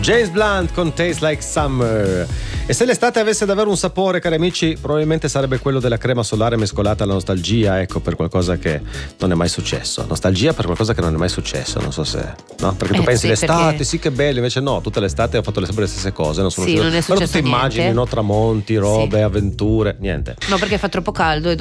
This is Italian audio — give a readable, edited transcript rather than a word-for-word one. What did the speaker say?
James Blunt con Taste Like Summer. E se l'estate avesse davvero un sapore, cari amici, probabilmente sarebbe quello della crema solare mescolata alla nostalgia, ecco, per qualcosa che non è mai successo. Nostalgia per qualcosa che non è mai successo, non so se, no? Perché tu pensi sì, l'estate, perché... sì che bello, invece no, tutta l'estate ho fatto sempre le stesse cose, non sono sì, non è però successo tutte immagini, niente. no? Tramonti, robe, sì. avventure, niente. No, perché fa troppo caldo e